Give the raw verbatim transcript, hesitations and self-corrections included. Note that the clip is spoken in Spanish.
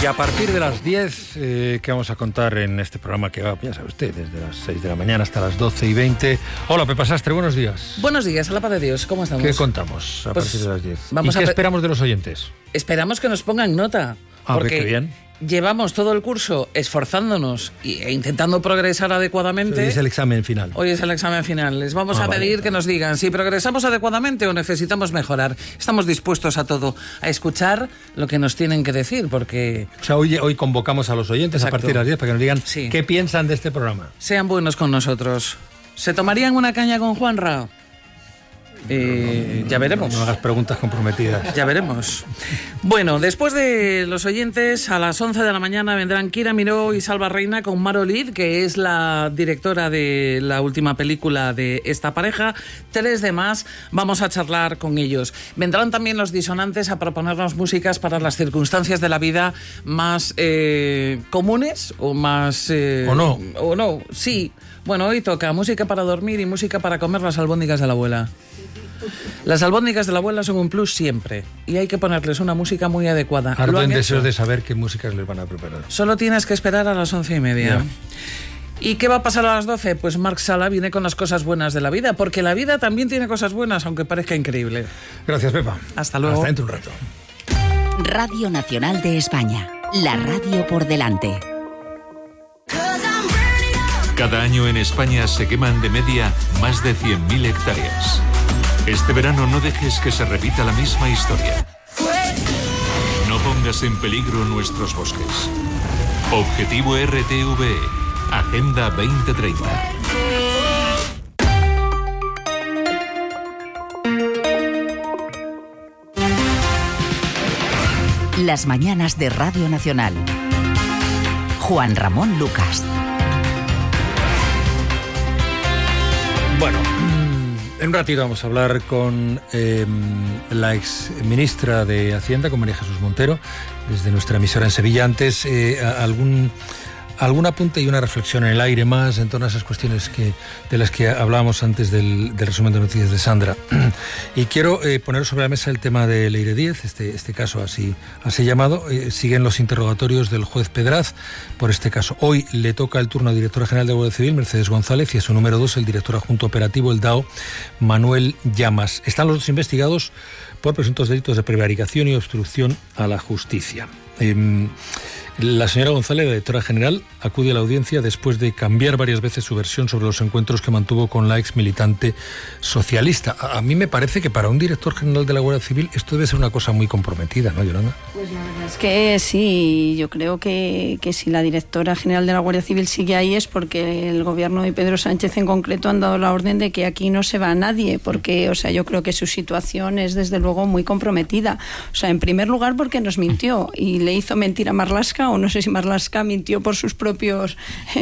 Y a partir de las diez, eh, que vamos a contar en este programa que va, ya sabe usted, desde las seis de la mañana hasta las doce y veinte. Hola, Pepa Sastre, buenos días. Buenos días, a la paz de Dios, ¿cómo estamos? ¿Qué contamos a Pues partir de las diez? vamos ¿Y qué a pe- esperamos de los oyentes? Esperamos que nos pongan nota. Ah, porque qué bien. llevamos todo el curso esforzándonos e intentando progresar adecuadamente. Hoy es el examen final. Hoy es el examen final. Les vamos Ah, a pedir vale. que nos digan si progresamos adecuadamente o necesitamos mejorar. Estamos dispuestos a todo, a escuchar lo que nos tienen que decir, porque O sea, hoy, hoy convocamos a los oyentes Exacto. a partir de las diez para que nos digan Sí. qué piensan de este programa. sean buenos con nosotros. ¿Se tomarían una caña con Juanra? Eh, ya veremos. No hagas preguntas comprometidas. Ya veremos. Bueno, después de los oyentes, a las once de la mañana vendrán Kira Miró y Salva Reina con Maro Lid, que es la directora de la última película de esta pareja. Tres de más, vamos a charlar con ellos. Vendrán también los disonantes a proponernos músicas para las circunstancias de la vida más eh, comunes o más... eh, ¿O no? O no, sí. Bueno, hoy toca música para dormir y música para comer las albóndigas de la abuela. Las albóndigas de la abuela son un plus siempre y hay que ponerles una música muy adecuada. ¿Lo Ardo han en hecho? deseos de saber qué músicas les van a preparar. Solo tienes que esperar a las once y media. Ya. ¿Y qué va a pasar a las doce? Pues Marc Sala viene con las cosas buenas de la vida, porque la vida también tiene cosas buenas, aunque parezca increíble. Gracias, Pepa. Hasta luego. Hasta dentro de un rato. Radio Nacional de España. La radio por delante. Cada año en España se queman de media más de cien mil hectáreas. Este verano no dejes que se repita la misma historia. No pongas en peligro nuestros bosques. Objetivo R T V E. Agenda veinte treinta. Las mañanas de Radio Nacional. Juan Ramón Lucas. Bueno, en un ratito vamos a hablar con eh, la ex ministra de Hacienda, con María Jesús Montero, desde nuestra emisora en Sevilla. Antes, eh, a- algún... algún apunte y una reflexión en el aire más en torno a esas cuestiones que, de las que hablábamos antes del, del resumen de noticias de Sandra. Y quiero eh, poner sobre la mesa el tema de Leire Díez, este, este caso así, así llamado. Eh, siguen los interrogatorios del juez Pedraz por este caso. Hoy le toca el turno a la directora general de Guardia Civil, Mercedes González, y a su número dos, el director adjunto operativo, el D A O, Manuel Llamas. Están los dos investigados por presuntos delitos de prevaricación y obstrucción a la justicia. Eh, La señora González, la directora general, acude a la audiencia después de cambiar varias veces su versión sobre los encuentros que mantuvo con la ex militante socialista. A, a mí me parece que para un director general de la Guardia Civil esto debe ser una cosa muy comprometida, ¿no, Yolanda? Pues la verdad es que sí, yo creo que, que si la directora general de la Guardia Civil sigue ahí es porque el gobierno y Pedro Sánchez en concreto han dado la orden de que aquí no se va nadie, porque, o sea, yo creo que su situación es desde luego muy comprometida. O sea, en primer lugar porque nos mintió y le hizo mentir a Marlaska, o no sé si Marlaska mintió por sus propios